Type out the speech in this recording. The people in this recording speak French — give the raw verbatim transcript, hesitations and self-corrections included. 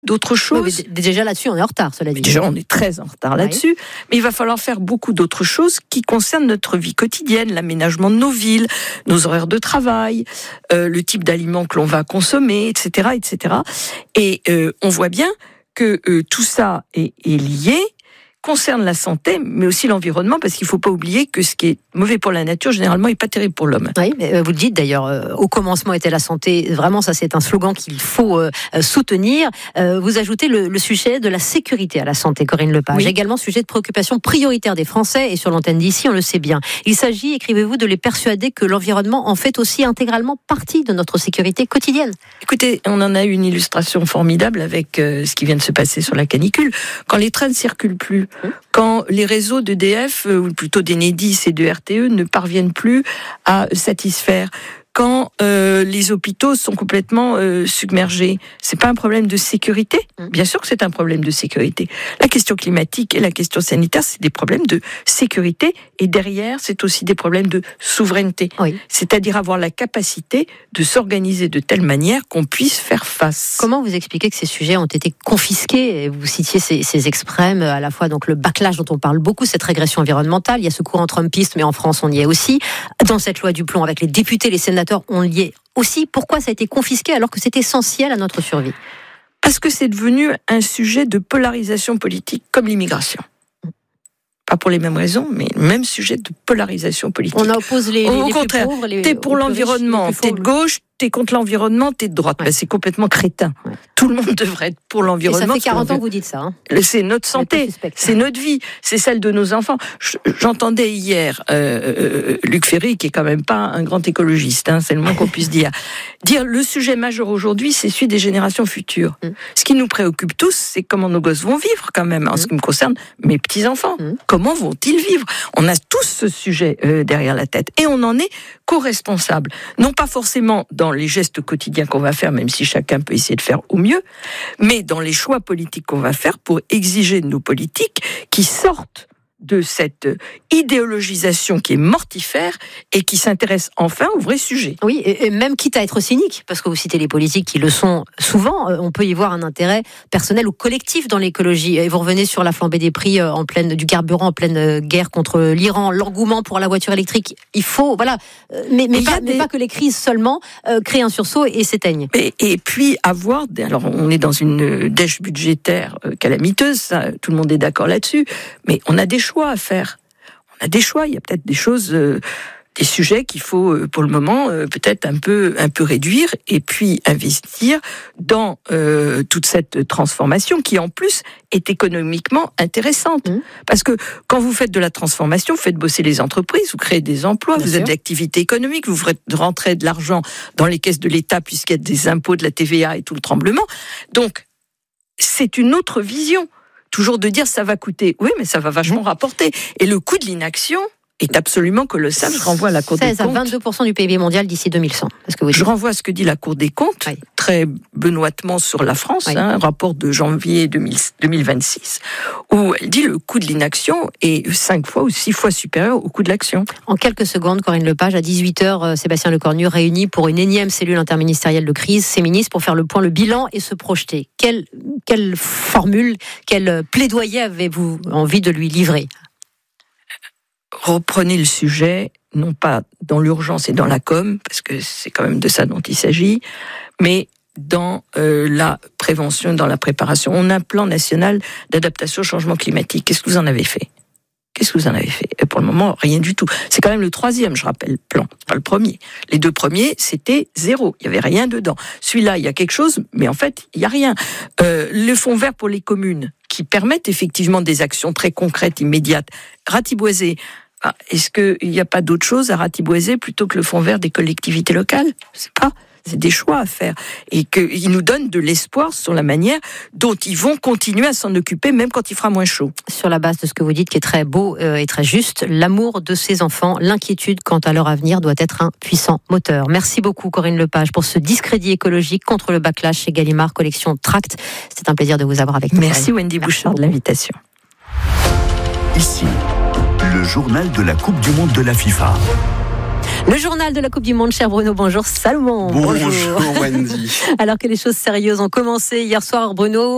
d'autres choses. Oui, mais déjà là-dessus, on est en retard, cela dit. Déjà, on est très en retard là-dessus. Oui. Mais il va falloir faire beaucoup d'autres choses qui concernent notre vie quotidienne, l'aménagement de nos villes, nos horaires de travail, euh, le type d'aliments que l'on va consommer, et cetera, et cetera. Et euh, on voit bien que euh, tout ça est, est lié, concerne la santé, mais aussi l'environnement, parce qu'il ne faut pas oublier que ce qui est mauvais pour la nature, généralement, n'est pas terrible pour l'homme. Oui, mais vous le dites d'ailleurs, euh, au commencement était la santé, vraiment ça c'est un slogan qu'il faut euh, soutenir. Euh, vous ajoutez le, le sujet de la sécurité à la santé, Corinne Lepage. Oui. Également sujet de préoccupation prioritaire des Français, et sur l'antenne d'ici, on le sait bien. Il s'agit, écrivez-vous, de les persuader que l'environnement en fait aussi intégralement partie de notre sécurité quotidienne. Écoutez, on en a eu une illustration formidable avec euh, ce qui vient de se passer sur la canicule. Quand les trains ne circulent plus, quand les réseaux d'E D F, ou plutôt d'Enedis et de R T E, ne parviennent plus à satisfaire, quand euh, les hôpitaux sont complètement euh, submergés, c'est pas un problème de sécurité. Bien sûr que c'est un problème de sécurité. La question climatique et la question sanitaire, c'est des problèmes de sécurité, et derrière, c'est aussi des problèmes de souveraineté. Oui. C'est-à-dire avoir la capacité de s'organiser de telle manière qu'on puisse faire face. Comment vous expliquez que ces sujets ont été confisqués? Vous citiez ces, ces extrêmes, à la fois donc le backlash dont on parle beaucoup, cette régression environnementale. Il y a ce courant trumpiste, mais en France, on y est aussi. Dans cette loi du plomb, avec les députés, les sénateurs, on y est aussi. Pourquoi ça a été confisqué alors que c'est essentiel à notre survie? Parce que c'est devenu un sujet de polarisation politique comme l'immigration. Pas pour les mêmes raisons, mais le même sujet de polarisation politique. On oppose les, les, Au les contraire, plus pauvres, les, t'es pour l'environnement, riches, t'es de gauche, t'es contre l'environnement, t'es de droite. Ouais. Ben, c'est complètement crétin. Ouais. Tout le monde devrait être pour l'environnement. Et ça fait quarante ans que vous dites ça. Hein. C'est notre santé, c'est notre vie, c'est celle de nos enfants. J'entendais hier euh, Luc Ferry, qui est quand même pas un grand écologiste, hein, c'est le moins qu'on puisse dire, dire le sujet majeur aujourd'hui, c'est celui des générations futures. Mm. Ce qui nous préoccupe tous, c'est comment nos gosses vont vivre quand même, en mm. ce qui me concerne, mes petits-enfants. Mm. Comment vont-ils vivre? On a tous ce sujet euh, derrière la tête, et on en est co-responsable. Non pas forcément dans les gestes quotidiens qu'on va faire, même si chacun peut essayer de faire au mieux, mais dans les choix politiques qu'on va faire pour exiger de nos politiques qui sortent de cette idéologisation qui est mortifère et qui s'intéresse enfin au vrai sujet. Oui, et même quitte à être cynique, parce que vous citez les politiques qui le sont souvent, on peut y voir un intérêt personnel ou collectif dans l'écologie. Et vous revenez sur la flambée des prix en pleine, du carburant en pleine guerre contre l'Iran, l'engouement pour la voiture électrique. Il faut, voilà, mais, mais, pas, des... mais pas que les crises seulement euh, créent un sursaut et s'éteignent. Et, et puis avoir, alors on est dans une dèche budgétaire calamiteuse, ça, tout le monde est d'accord là-dessus, mais on a des choix à faire. On a des choix, il y a peut-être des choses, euh, des sujets qu'il faut euh, pour le moment euh, peut-être un peu, un peu réduire et puis investir dans euh, toute cette transformation qui en plus est économiquement intéressante. Mmh. Parce que quand vous faites de la transformation, vous faites bosser les entreprises, vous créez des emplois, Bien vous sûr. Avez de l'activité économique, vous ferez rentrer de l'argent dans les caisses de l'État puisqu'il y a des impôts, de la T V A et tout le tremblement. Donc, c'est une autre vision. Toujours de dire ça va coûter. Oui, mais ça va vachement mmh. rapporter. Et le coût de l'inaction est absolument colossal. Je renvoie à la Cour des comptes. seize à vingt-deux pour cent du P I B mondial d'ici deux mille cent. Est-ce que vous Je renvoie à ce que dit la Cour des comptes, oui. très benoîtement sur la France, oui. hein, rapport de janvier deux mille vingt-six, où elle dit le coût de l'inaction est cinq fois ou six fois supérieur au coût de l'action. En quelques secondes, Corinne Lepage, à dix-huit heures, Sébastien Lecornu réunit pour une énième cellule interministérielle de crise ses ministres pour faire le point, le bilan et se projeter. Quelle, quelle formule, quel plaidoyer avez-vous envie de lui livrer ? Reprenez le sujet, non pas dans l'urgence et dans la com, parce que c'est quand même de ça dont il s'agit, mais dans euh, la prévention, dans la préparation. On a un plan national d'adaptation au changement climatique. Qu'est-ce que vous en avez fait ? Qu'est-ce que vous en avez fait ? Et pour le moment, rien du tout. C'est quand même le troisième, je rappelle, plan, pas le premier. Les deux premiers, c'était zéro. Il n'y avait rien dedans. Celui-là, il y a quelque chose, mais en fait, il n'y a rien. Euh, le fonds vert pour les communes, qui permettent effectivement des actions très concrètes, immédiates. Ratiboiser. Ah, est-ce qu'il n'y a pas d'autre chose à ratiboiser plutôt que le fonds vert des collectivités locales ? Je ne sais pas. C'est des choix à faire. Et qu'ils nous donnent de l'espoir sur la manière dont ils vont continuer à s'en occuper, même quand il fera moins chaud. Sur la base de ce que vous dites, qui est très beau euh, et très juste, l'amour de ces enfants, l'inquiétude quant à leur avenir doit être un puissant moteur. Merci beaucoup, Corinne Lepage, pour ce discrédit écologique contre le backlash chez Gallimard, collection Tract. C'est un plaisir de vous avoir avec nous. Merci, Corinne. Wendy Bouchard, de l'invitation. Ici, le journal de la Coupe du Monde de la FIFA. Le journal de la Coupe du Monde, cher Bruno. Bonjour Salomon. Bonjour, bonjour Wendy. Alors que les choses sérieuses ont commencé hier soir, Bruno.